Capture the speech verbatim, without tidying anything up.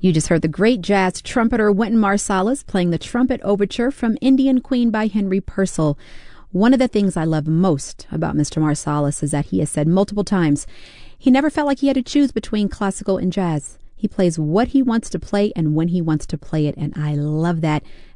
You just heard the great jazz trumpeter Wynton Marsalis playing the Trumpet Overture from Indian Queen by Henry Purcell. One of the things I love most about Mister Marsalis is that he has said multiple times he never felt like he had to choose between classical and jazz. He plays what he wants to play and when he wants to play it, and I love that.